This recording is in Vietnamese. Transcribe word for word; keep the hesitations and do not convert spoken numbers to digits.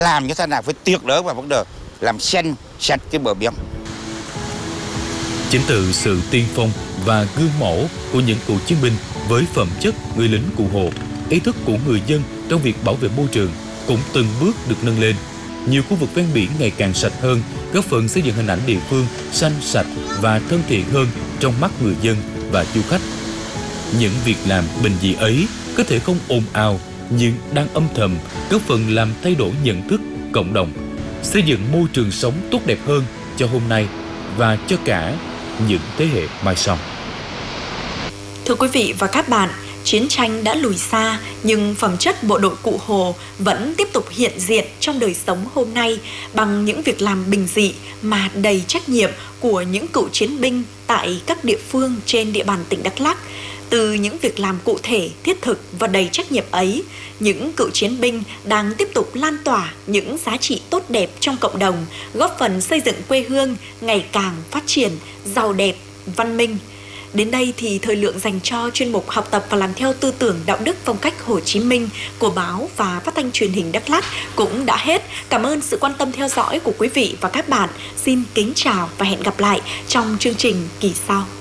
Làm như thế nào phải tuyệt đối vào vấn đề làm xanh sạch cái bờ biển. Chính từ sự tiên phong và gương mẫu của những cựu chiến binh với phẩm chất người lính cụ Hồ, ý thức của người dân trong việc bảo vệ môi trường cũng từng bước được nâng lên. Nhiều khu vực ven biển ngày càng sạch hơn, góp phần xây dựng hình ảnh địa phương xanh sạch và thân thiện hơn trong mắt người dân và du khách. Những việc làm bình dị ấy có thể không ồn ào nhưng đang âm thầm góp phần làm thay đổi nhận thức cộng đồng, xây dựng môi trường sống tốt đẹp hơn cho hôm nay và cho cả những thế hệ mai sau. Thưa quý vị và các bạn, chiến tranh đã lùi xa nhưng phẩm chất bộ đội cụ Hồ vẫn tiếp tục hiện diện trong đời sống hôm nay bằng những việc làm bình dị mà đầy trách nhiệm của những cựu chiến binh tại các địa phương trên địa bàn tỉnh Đắk Lắk. Từ những việc làm cụ thể, thiết thực và đầy trách nhiệm ấy, những cựu chiến binh đang tiếp tục lan tỏa những giá trị tốt đẹp trong cộng đồng, góp phần xây dựng quê hương ngày càng phát triển, giàu đẹp, văn minh. Đến đây thì thời lượng dành cho chuyên mục học tập và làm theo tư tưởng đạo đức phong cách Hồ Chí Minh của báo và phát thanh truyền hình Đắk Lắk cũng đã hết. Cảm ơn sự quan tâm theo dõi của quý vị và các bạn. Xin kính chào và hẹn gặp lại trong chương trình kỳ sau.